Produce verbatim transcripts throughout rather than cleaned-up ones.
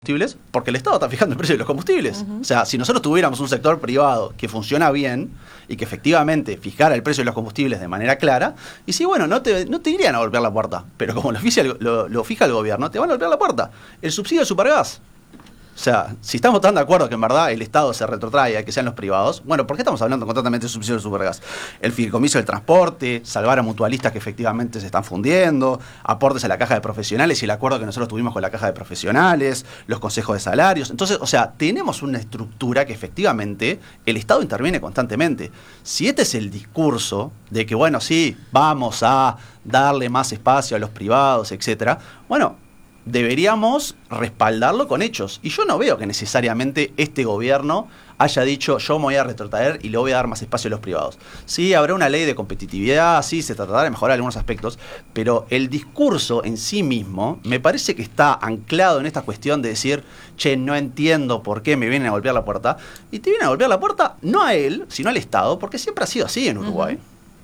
combustibles porque el Estado está fijando el precio de los combustibles. Uh-huh. O sea, si nosotros tuviéramos un sector privado que funciona bien y que efectivamente fijara el precio de los combustibles de manera clara, y sí, bueno, no te, no te irían a golpear la puerta, pero como lo, fija, lo, lo fija el gobierno, te van a golpear la puerta. El subsidio de Supergas. O sea, si estamos tan de acuerdo que en verdad el Estado se retrotrae, que sean los privados, bueno, ¿por qué estamos hablando constantemente de subsidio de Supergas? El fideicomiso del transporte, salvar a mutualistas que efectivamente se están fundiendo, aportes a la caja de profesionales y el acuerdo que nosotros tuvimos con la caja de profesionales, los consejos de salarios. Entonces, o sea, tenemos una estructura que efectivamente el Estado interviene constantemente. Si este es el discurso de que, bueno, sí, vamos a darle más espacio a los privados, etcétera, bueno, deberíamos respaldarlo con hechos. Y yo no veo que necesariamente este gobierno haya dicho yo me voy a retrotraer y le voy a dar más espacio a los privados. Sí, habrá una ley de competitividad, sí, se tratará de mejorar algunos aspectos, pero el discurso en sí mismo me parece que está anclado en esta cuestión de decir, che, no entiendo por qué me vienen a golpear la puerta. Y te vienen a golpear la puerta no a él, sino al Estado, porque siempre ha sido así en Uruguay.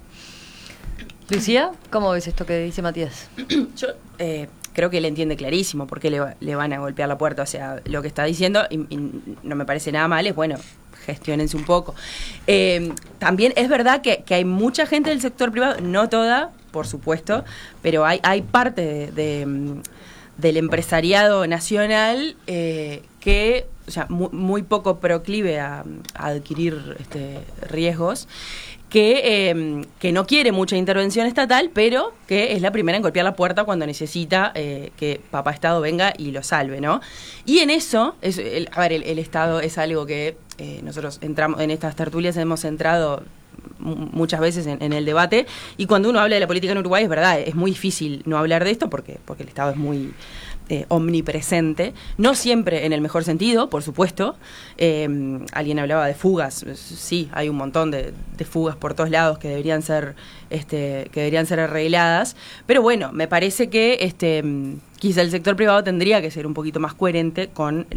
Uh-huh. Lucía, ¿cómo ves esto que dice Matías? Yo eh, creo que él entiende clarísimo por qué le, le van a golpear la puerta. O sea, lo que está diciendo, y, y no me parece nada mal, es bueno, gestiónense un poco. Eh, también es verdad que, que hay mucha gente del sector privado, no toda, por supuesto, pero hay, hay parte de, de, del empresariado nacional eh, que, o sea, muy, muy poco proclive a, a adquirir este, riesgos, que, eh, que no quiere mucha intervención estatal, pero que es la primera en golpear la puerta cuando necesita eh, que papá Estado venga y lo salve, ¿no? Y en eso, es, el, a ver, el, el Estado es algo que eh, nosotros entramos en estas tertulias, hemos entrado m- muchas veces en, en el debate, y cuando uno habla de la política en Uruguay, es verdad, es muy difícil no hablar de esto porque, porque el Estado es muy Eh, omnipresente, no siempre en el mejor sentido, por supuesto. Eh, alguien hablaba de fugas, sí, hay un montón de, de fugas por todos lados que deberían ser, este, que deberían ser arregladas, pero bueno, me parece que este, quizá el sector privado tendría que ser un poquito más coherente con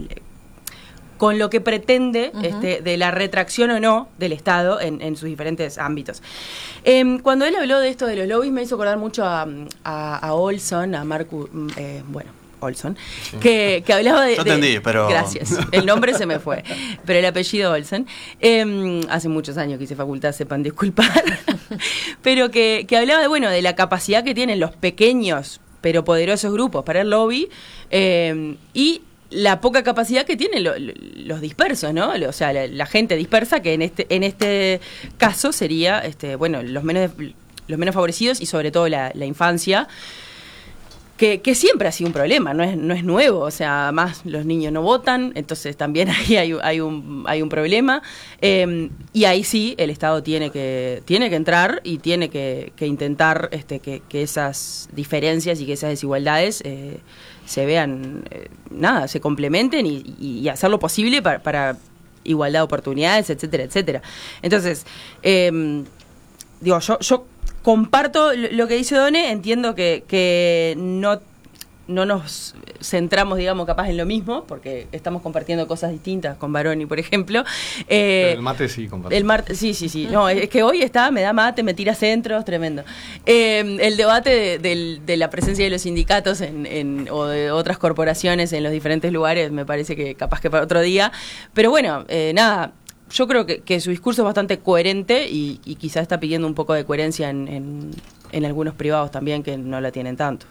con lo que pretende uh-huh. este, de la retracción o no del Estado en, en sus diferentes ámbitos. Eh, cuando él habló de esto de los lobbies me hizo acordar mucho a, a, a Olson, a Marcus, eh, bueno, Olson, sí. que, que hablaba de... Yo entendí, de, pero... Gracias, el nombre se me fue, pero el apellido Olson. Eh, hace muchos años que hice facultad, sepan disculpar, pero que, que hablaba de, bueno, de la capacidad que tienen los pequeños pero poderosos grupos para el lobby eh, y la poca capacidad que tienen lo, lo, los dispersos, ¿no? O sea, la, la gente dispersa, que en este en este caso sería, este, bueno, los menos los menos favorecidos y sobre todo la, la infancia, que, que siempre ha sido un problema, no es no es nuevo, o sea, más los niños no votan, entonces también ahí hay, hay un hay un problema, eh, y ahí sí el Estado tiene que tiene que entrar y tiene que, que intentar este que, que esas diferencias y que esas desigualdades eh, se vean, eh, nada, se complementen y, y, y hacer lo posible para, para igualdad de oportunidades, etcétera, etcétera. Entonces, eh, digo, yo, yo comparto lo que dice Done, entiendo que, que no, no nos centramos, digamos, capaz en lo mismo, porque estamos compartiendo cosas distintas con Baroni, por ejemplo. Eh, Pero el mate sí compartimos. El mate, sí, sí, sí. No, es que hoy está, me da mate, me tira centros, tremendo. Eh, el debate de, de, de la presencia de los sindicatos en, en, o de otras corporaciones en los diferentes lugares, me parece que capaz que para otro día. Pero bueno, eh, nada, yo creo que, que su discurso es bastante coherente y, y quizás está pidiendo un poco de coherencia en, en, en algunos privados también que no la tienen tanto.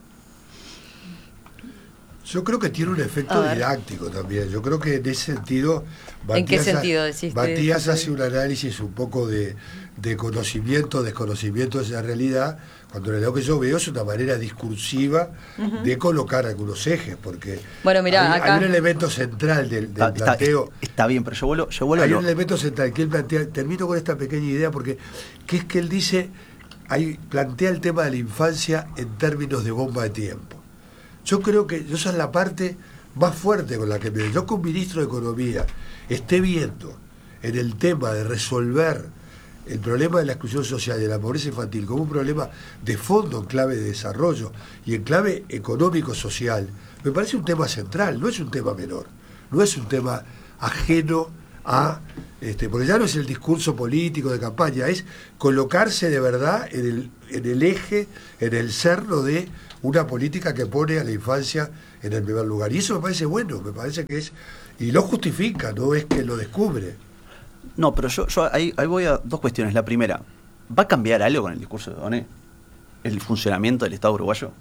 Yo creo que tiene un efecto didáctico también. Yo creo que en ese sentido Matías, ¿en qué sentido decís? Matías hace un análisis un poco de, de conocimiento, desconocimiento de esa realidad, cuando lo que yo veo es una manera discursiva uh-huh. de colocar algunos ejes, porque bueno, mirá, hay, acá... hay un elemento central del, del está, planteo. Está, está bien, pero yo vuelvo, yo vuelvo hay a lo... un elemento central que él plantea, termino con esta pequeña idea, porque que es que él dice, hay, plantea el tema de la infancia en términos de bomba de tiempo. Yo creo que esa es la parte más fuerte con la que me... Yo como ministro de Economía esté viendo en el tema de resolver el problema de la exclusión social y de la pobreza infantil como un problema de fondo en clave de desarrollo y en clave económico-social, me parece un tema central, no es un tema menor, no es un tema ajeno a... Este, porque ya no es el discurso político de campaña, es colocarse de verdad en el, en el eje, en el cerno de una política que pone a la infancia en el primer lugar. Y eso me parece bueno, me parece que es... Y lo justifica, no es que lo descubre. No, pero yo, yo ahí, ahí voy a dos cuestiones. La primera, ¿va a cambiar algo con el discurso de Doné? ¿El funcionamiento del Estado uruguayo?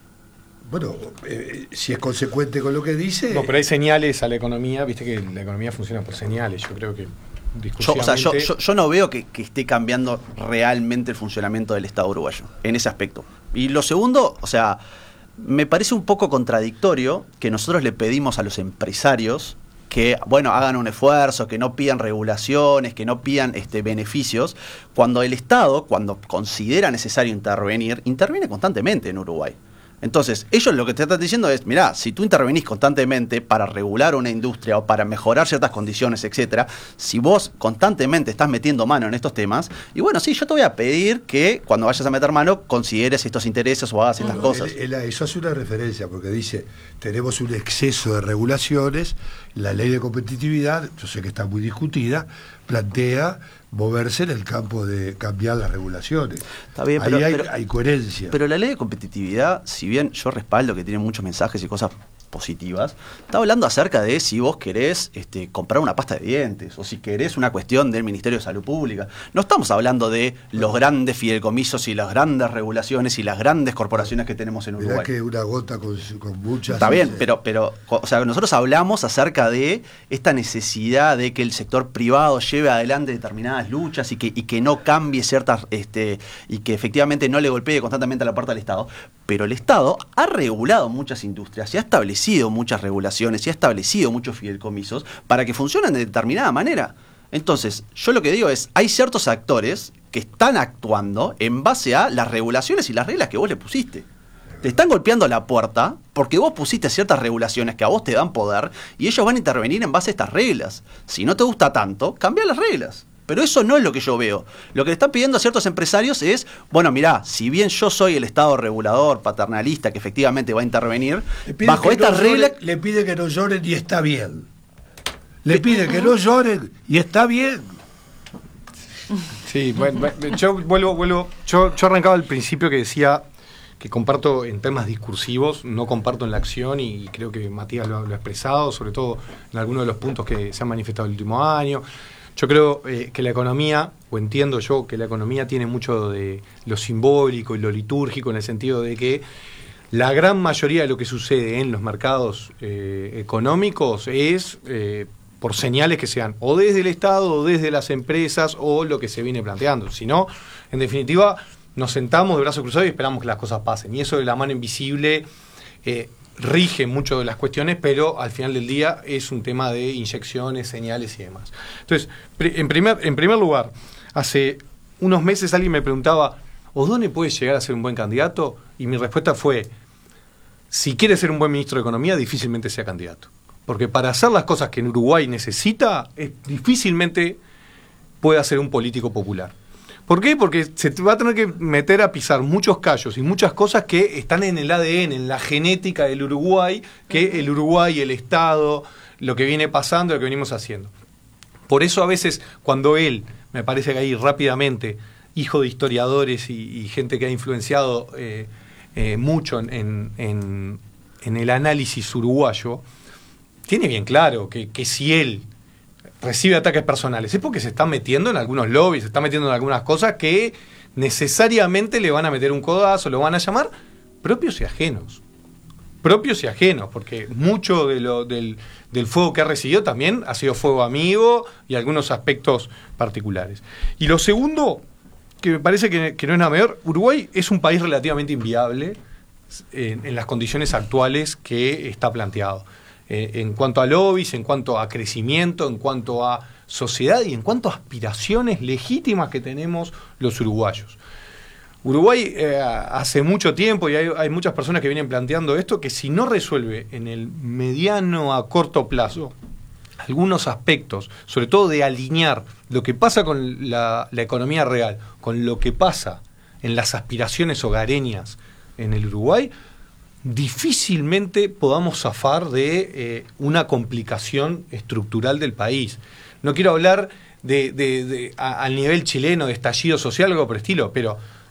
Bueno, eh, si es consecuente con lo que dice... No, pero hay señales a la economía, viste que la economía funciona por señales, yo creo que yo, o sea, yo, discursivamente... yo, yo no veo que, que esté cambiando realmente el funcionamiento del Estado uruguayo, en ese aspecto. Y lo segundo, o sea, me parece un poco contradictorio que nosotros le pedimos a los empresarios que, bueno, hagan un esfuerzo, que no pidan regulaciones, que no pidan este, beneficios, cuando el Estado, cuando considera necesario intervenir, interviene constantemente en Uruguay. Entonces, ellos lo que te están diciendo es, mirá, si tú intervenís constantemente para regular una industria o para mejorar ciertas condiciones, etcétera, si vos constantemente estás metiendo mano en estos temas, y bueno, sí, yo te voy a pedir que cuando vayas a meter mano consideres estos intereses o hagas estas No, cosas. él- él- eso hace una referencia, porque dice, tenemos un exceso de regulaciones, la ley de competitividad, yo sé que está muy discutida, plantea moverse en el campo de cambiar las regulaciones. Está bien, Ahí pero, hay, pero- hay coherencia. pero la ley de competitividad, si bien yo respaldo que tiene muchos mensajes y cosas positivas, está hablando acerca de si vos querés este, comprar una pasta de dientes o si querés una cuestión del Ministerio de Salud Pública. No estamos hablando de los grandes fideicomisos y las grandes regulaciones y las grandes corporaciones que tenemos en Mirá Uruguay. que una gota con, con muchas... Está bien, eh, pero, pero o sea, nosotros hablamos acerca de esta necesidad de que el sector privado lleve adelante determinadas luchas y que, y que no cambie ciertas, este, y que efectivamente no le golpee constantemente a la puerta del Estado. Pero el Estado ha regulado muchas industrias y ha establecido muchas regulaciones y ha establecido muchos fideicomisos para que funcionen de determinada manera. Entonces, yo lo que digo es, hay ciertos actores que están actuando en base a las regulaciones y las reglas que vos le pusiste. Te están golpeando la puerta porque vos pusiste ciertas regulaciones que a vos te dan poder y ellos van a intervenir en base a estas reglas. Si no te gusta tanto, cambia las reglas. Pero eso no es lo que yo veo. Lo que le están pidiendo a ciertos empresarios es, bueno, mirá, si bien yo soy el Estado regulador, paternalista, que efectivamente va a intervenir, le pide bajo que estas no lloren, reglas... le pide que no lloren y está bien. Le pide que no lloren y está bien. Sí, bueno, bueno, yo vuelvo, vuelvo, yo, yo arrancaba al principio que decía que comparto en temas discursivos, no comparto en la acción y creo que Matías lo, lo ha expresado, sobre todo en algunos de los puntos que se han manifestado el último año. Yo creo eh, que la economía, o entiendo yo que la economía tiene mucho de lo simbólico y lo litúrgico en el sentido de que la gran mayoría de lo que sucede en los mercados eh, económicos es eh, por señales que sean o desde el Estado o desde las empresas o lo que se viene planteando. Si no, en definitiva, nos sentamos de brazos cruzados y esperamos que las cosas pasen. Y eso de la mano invisible eh, rige mucho de las cuestiones, pero al final del día es un tema de inyecciones, señales y demás. Entonces, en primer, en primer lugar, hace unos meses alguien me preguntaba, ¿O'Donnell puede llegar a ser un buen candidato? Y mi respuesta fue, si quiere ser un buen ministro de Economía, difícilmente sea candidato. Porque para hacer las cosas que en Uruguay necesita, es, difícilmente pueda ser un político popular. ¿Por qué? Porque se va a tener que meter a pisar muchos callos y muchas cosas que están en el A D N, en la genética del Uruguay, que el Uruguay, el Estado, lo que viene pasando, lo que venimos haciendo. Por eso a veces cuando él, me parece que ahí rápidamente, hijo de historiadores y, y gente que ha influenciado eh, eh, mucho en, en, en el análisis uruguayo, tiene bien claro que, que si él recibe ataques personales es porque se está metiendo en algunos lobbies, se está metiendo en algunas cosas que necesariamente le van a meter un codazo, lo van a llamar propios y ajenos. Propios y ajenos, porque mucho de lo, del, del fuego que ha recibido también ha sido fuego amigo y algunos aspectos particulares. Y lo segundo, que me parece que, que no es nada menor, Uruguay es un país relativamente inviable en, en las condiciones actuales que está planteado. Eh, en cuanto a lobbies, en cuanto a crecimiento, en cuanto a sociedad y en cuanto a aspiraciones legítimas que tenemos los uruguayos. Uruguay eh, hace mucho tiempo, y hay, hay muchas personas que vienen planteando esto, que si no resuelve en el mediano a corto plazo algunos aspectos, sobre todo de alinear lo que pasa con la, la economía real, con lo que pasa en las aspiraciones hogareñas en el Uruguay, difícilmente podamos zafar de eh, una complicación estructural del país. No quiero hablar de, de, de a, al nivel chileno de estallido social o algo por el estilo, pero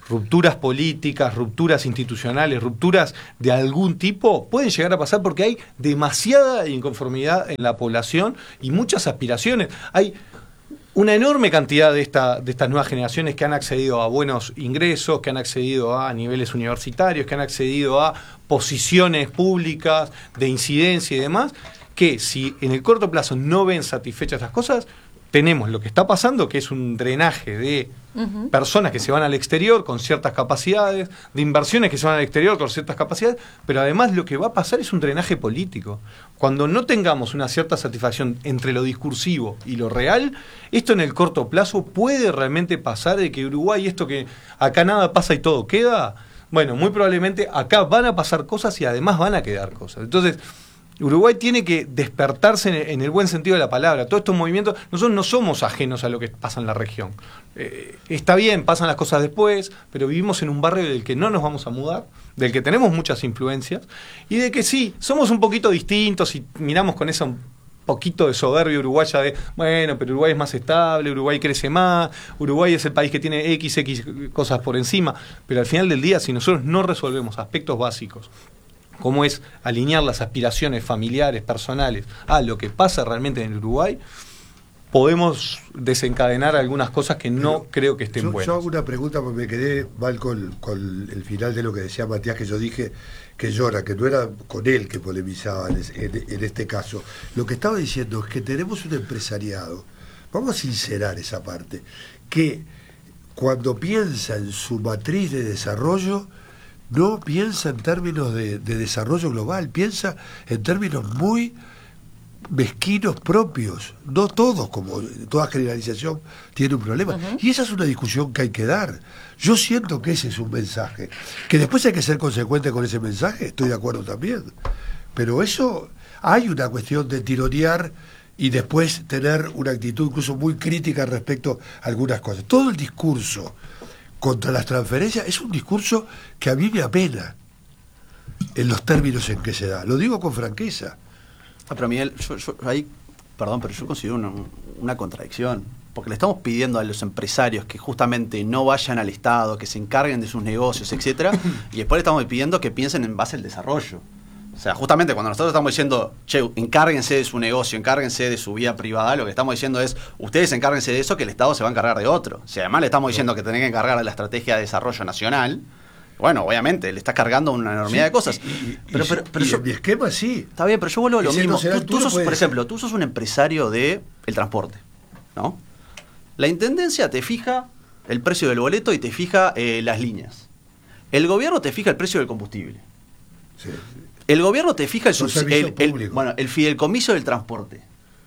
rupturas políticas, rupturas institucionales, rupturas de algún tipo, pueden llegar a pasar porque hay demasiada inconformidad en la población y muchas aspiraciones. Hay una enorme cantidad de, esta, de estas nuevas generaciones que han accedido a buenos ingresos, que han accedido a niveles universitarios, que han accedido a posiciones públicas de incidencia y demás, que si en el corto plazo no ven satisfechas estas cosas, tenemos lo que está pasando, que es un drenaje de uh-huh. personas que se van al exterior con ciertas capacidades, de inversiones que se van al exterior con ciertas capacidades, pero además lo que va a pasar es un drenaje político. Cuando no tengamos una cierta satisfacción entre lo discursivo y lo real, esto en el corto plazo puede realmente pasar de que Uruguay, esto que acá nada pasa y todo queda, bueno, muy probablemente acá van a pasar cosas y además van a quedar cosas. Entonces, Uruguay tiene que despertarse en el, en el buen sentido de la palabra. Todos estos movimientos, nosotros no somos ajenos a lo que pasa en la región. Eh, está bien, pasan las cosas después, pero vivimos en un barrio del que no nos vamos a mudar, del que tenemos muchas influencias, y de que sí, somos un poquito distintos y miramos con esa un poquito de soberbia uruguaya de, bueno, pero Uruguay es más estable, Uruguay crece más, Uruguay es el país que tiene X, X cosas por encima, pero al final del día, si nosotros no resolvemos aspectos básicos, como es alinear las aspiraciones familiares, personales, a lo que pasa realmente en Uruguay, podemos desencadenar algunas cosas que no Pero creo que estén yo, buenas. Yo hago una pregunta porque me quedé mal con, con el final de lo que decía Matías, que yo dije que llora, que no era con él que polemizaba en, en, en este caso. Lo que estaba diciendo es que tenemos un empresariado, vamos a sincerar esa parte, que cuando piensa en su matriz de desarrollo, no piensa en términos de, de desarrollo global, piensa en términos muy mezquinos propios. No todos, como toda generalización, tiene un problema. Uh-huh. Y esa es una discusión que hay que dar. Yo siento que ese es un mensaje. Que después hay que ser consecuente con ese mensaje, estoy de acuerdo también. Pero eso, hay una cuestión de tironear y después tener una actitud incluso muy crítica respecto a algunas cosas. Todo el discurso contra las transferencias es un discurso que a mí me apena en los términos en que se da. Lo digo con franqueza. Ah, pero Miguel, yo, yo ahí, perdón, pero yo considero una, una contradicción, porque le estamos pidiendo a los empresarios que justamente no vayan al Estado, que se encarguen de sus negocios, etcétera, y después le estamos pidiendo que piensen en base al desarrollo. O sea, justamente cuando nosotros estamos diciendo, che, encárguense de su negocio, encárguense de su vida privada, lo que estamos diciendo es, ustedes encárguense de eso, que el Estado se va a encargar de otro. Si además le estamos diciendo que tienen que encargar de la estrategia de desarrollo nacional, bueno, obviamente, le estás cargando una enormidad sí, de cosas. Y, y, pero, pero, pero y yo, en mi esquema sí. Está bien, pero yo vuelvo a lo mismo. No tú, tú sos, por ejemplo, tú sos un empresario de el transporte, ¿no? La Intendencia te fija el precio del boleto y te fija eh, las líneas. El gobierno te fija el precio del combustible. Sí. El gobierno te fija el, subs- el, el, bueno, el fideicomiso del transporte.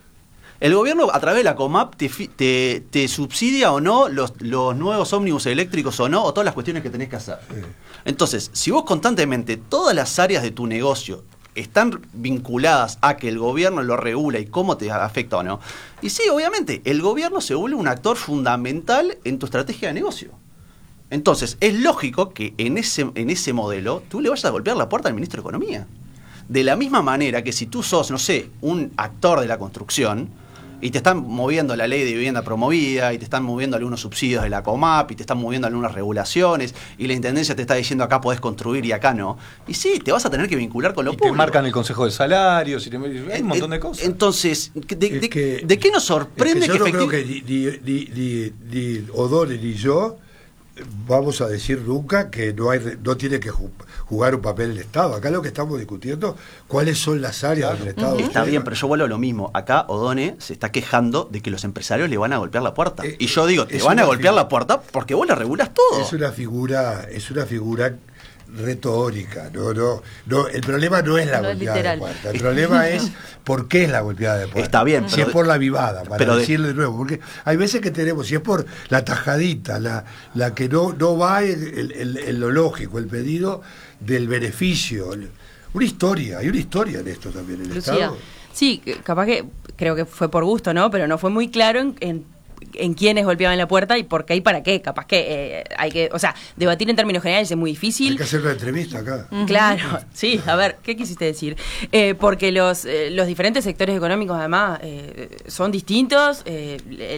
El gobierno, a través de la COMAP, te, te, te subsidia o no los, los nuevos ómnibus eléctricos o no, o todas las cuestiones que tenés que hacer. Sí. Entonces, si vos constantemente, todas las áreas de tu negocio están vinculadas a que el gobierno lo regula y cómo te afecta o no, y sí, obviamente, el gobierno se vuelve un actor fundamental en tu estrategia de negocio. Entonces, es lógico que en ese, en ese modelo tú le vayas a golpear la puerta al ministro de Economía. De la misma manera que si tú sos, no sé, un actor de la construcción y te están moviendo la ley de vivienda promovida y te están moviendo algunos subsidios de la COMAP y te están moviendo algunas regulaciones y la Intendencia te está diciendo acá podés construir y acá no. Y sí, te vas a tener que vincular con lo y público. te marcan el Consejo de Salarios, y te, hay un montón de cosas. Entonces, ¿de, de, que, de qué nos sorprende es que yo que no creo que ni, ni, ni, ni O'Donnell ni yo vamos a decir nunca que no hay no tiene que jugar un papel el Estado. Acá lo que estamos discutiendo, cuáles son las áreas claro. del Estado. Está bien, pero yo vuelvo a lo mismo. Acá O'Donnell se está quejando de que los empresarios le van a golpear la puerta. Eh, y yo digo, te van a golpear la puerta porque vos la regulás todo. Es una figura, es una figura retórica, no, no, no, el problema no es la no golpeada es de puerta, el problema es por qué es la golpeada de puerta. Está bien, si pero es por la vivada, para pero decirle de, de nuevo, porque hay veces que tenemos, si es por la tajadita, la, la que no, no va en, en, en lo lógico, el pedido del beneficio, una historia, hay una historia en esto también, en el Lucía, Estado. Sí, capaz que creo que fue por gusto, ¿no? Pero no fue muy claro en, en en quiénes golpeaban la puerta y por qué y para qué. Capaz que eh, hay que, o sea, debatir en términos generales es muy difícil. Hay que hacer una entrevista acá. Claro, sí, a ver, ¿qué quisiste decir? Eh, porque los, eh, los diferentes sectores económicos además eh, son distintos, eh, el,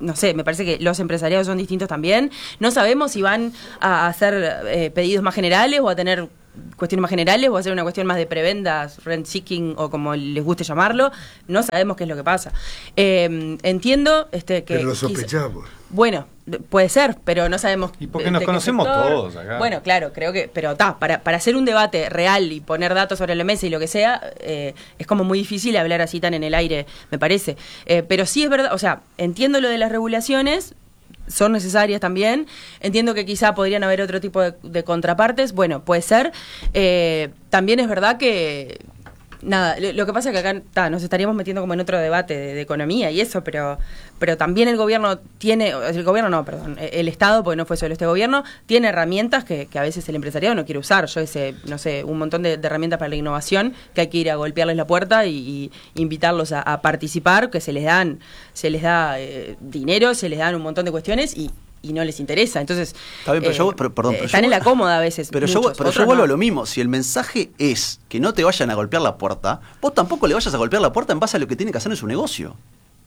no sé, me parece que los empresariados son distintos también. No sabemos si van a hacer eh, pedidos más generales o a tener cuestiones más generales o a hacer una cuestión más de prebendas, rent seeking o como les guste llamarlo. No sabemos qué es lo que pasa. Eh, entiendo este, que... Pero lo sospechamos. Quizá, bueno, puede ser, pero no sabemos. Y porque de, nos de conocemos todos acá. Bueno, claro, creo que, pero está, para, para hacer un debate real y poner datos sobre la mesa y lo que sea, eh, es como muy difícil hablar así tan en el aire, me parece. Eh, pero sí es verdad, o sea, entiendo lo de las regulaciones, son necesarias también, entiendo que quizá podrían haber otro tipo de, de contrapartes, bueno, puede ser. Eh, también es verdad que... Nada, lo que pasa es que acá ta, nos estaríamos metiendo como en otro debate de, de economía y eso, pero pero también el gobierno tiene, el gobierno no, perdón, el Estado, porque no fue solo este gobierno, tiene herramientas que, que a veces el empresariado no quiere usar. Yo ese, no sé, un montón de, de herramientas para la innovación que hay que ir a golpearles la puerta y, y invitarlos a, a participar, que se les dan, se les da eh, dinero, se les dan un montón de cuestiones y y no les interesa. Entonces, está bien, pero eh, yo, pero, perdón, pero están yo, en la cómoda a veces. Pero muchos, yo, pero yo no. vuelvo a lo mismo. Si el mensaje es que no te vayan a golpear la puerta, vos tampoco le vayas a golpear la puerta en base a lo que tiene que hacer en su negocio.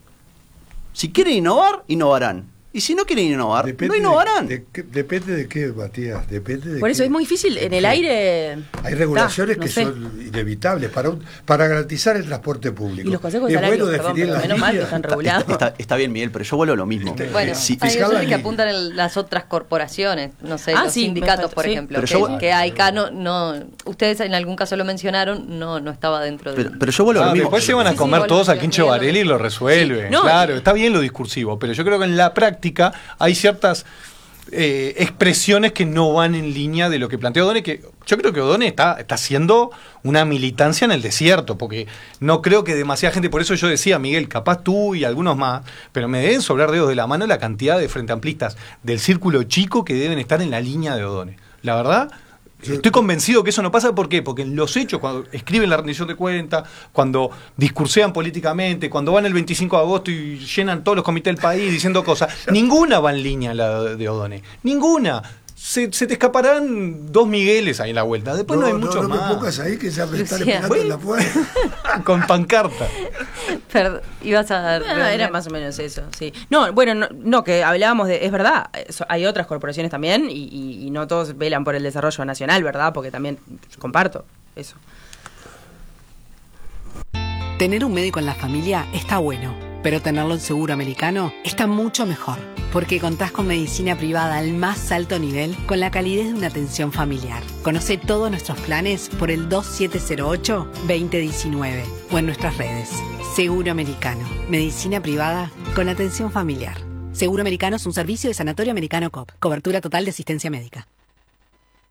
Si quieren innovar, innovarán. Y si no quieren innovar, depende no innovarán. De, de, depende de qué, Matías. Depende de Por eso qué, es muy difícil. En el qué. aire. Hay regulaciones ta, no que sé. son inevitables para un, para garantizar el transporte público. Y los consejos de es salario, bueno perdón, definir pero las menos mal que líneas. están Está, regulados. está, está bien, Miguel, pero yo vuelvo a lo mismo. Bueno, Si- hay fijar la veces que línea. apuntan el- las otras corporaciones, no sé, Ah, los sí, sindicatos, perfecto, por sí. ejemplo, Pero que, yo- que acá no, no, ustedes en algún caso lo mencionaron, no, no estaba dentro de... pero, pero yo vuelvo a Ah, lo mismo. después se van a Sí, sí, comer igual todos lo- al Quincho lo- Varela y lo resuelven. Sí, no, claro, y- está bien lo discursivo, pero yo creo que en la práctica hay ciertas eh, expresiones que no van en línea de lo que plantea Odone, que yo creo que Odone está, está haciendo una militancia en el desierto, porque no creo que demasiada gente, por eso yo decía, Miguel, capaz tú y algunos más, pero me deben sobrar dedos de la mano la cantidad de frente amplistas del círculo chico que deben estar en la línea de Odone. La verdad... Estoy convencido que eso no pasa. ¿Por qué? Porque en los hechos, cuando escriben la rendición de cuentas, cuando discursean políticamente, cuando van el veinticinco de agosto y llenan todos los comités del país diciendo cosas, ninguna va en línea la de Odone. Ninguna. Se, se te escaparán dos Migueles ahí en la vuelta. Después no, hay muchos no más. me pongas ahí que ya me están Lucía. esperando en la puerta. Con pancarta. Perdón, ibas a... Ah, era más o menos eso, sí. No, bueno, no, no, que hablábamos de... Es verdad, eso, hay otras corporaciones también y, y, y no todos velan por el desarrollo nacional, ¿verdad? Porque también comparto eso. Tener un médico en la familia está bueno, pero tenerlo en Seguro Americano está mucho mejor, porque contás con medicina privada al más alto nivel con la calidez de una atención familiar. Conoce todos nuestros planes por el dos siete cero ocho, dos cero uno nueve o en nuestras redes. Seguro Americano, medicina privada con atención familiar. Seguro Americano es un servicio de Sanatorio Americano C O P, cobertura total de asistencia médica.